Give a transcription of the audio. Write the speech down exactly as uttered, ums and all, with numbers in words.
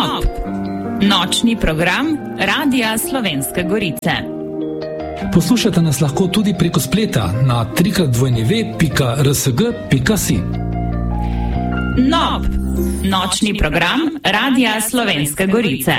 Nob, nočni program Radia Slovenske Gorice. Poslušate nas lahko tudi preko spleta na w w w pika r s g pika si. Nob, nočni program Radia Slovenske Gorice.